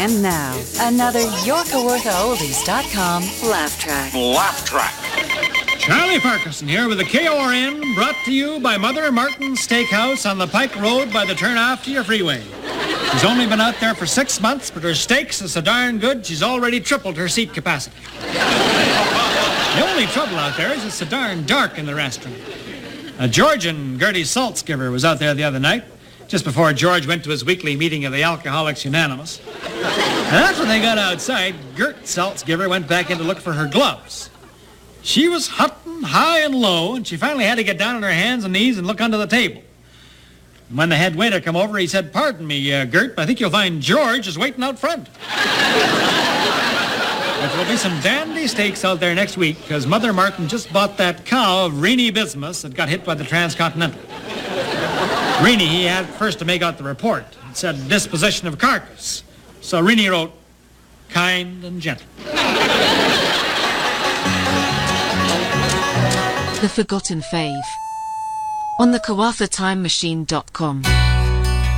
And now, another YorkaWorthaOldies.com laugh track. Laugh track. Charlie Farquharson here with the KORN, brought to you by Mother Martin's Steakhouse on the Pike Road by the turnoff to your freeway. She's only been out there for 6 months, but her steaks are so darn good, she's already tripled her seat capacity. The only trouble out there is it's so darn dark in the restaurant. A Georgian, Gertie Saltzgiver, was out there the other night, just before George went to his weekly meeting of the Alcoholics Unanimous. And after they got outside, Gert Saltzgiver went back in to look for her gloves. She was hunting high and low, and she finally had to get down on her hands and knees and look under the table. And when the head waiter come over, he said, "Pardon me, Gert, but I think you'll find George is waiting out front." But there'll be some dandy steaks out there next week, because Mother Martin just bought that cow of Rennie Bismuth that got hit by the Transcontinental. Rennie, he had first to make out the report. It said disposition of carcass. So Rennie wrote, kind and gentle. The Forgotten Fave on the KawathaTimeMachine.com.